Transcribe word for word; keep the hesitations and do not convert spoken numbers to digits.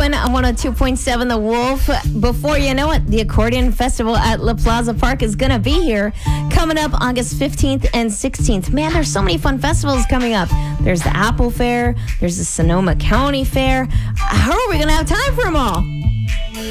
Quinn on one oh two point seven The Wolf. Before you know it, the Accordion Festival at La Plaza Park is going to be here coming up August fifteenth and sixteenth. Man, there's so many fun festivals coming up. There's the Apple Fair. There's the Sonoma County Fair. How are we going to have time for them all?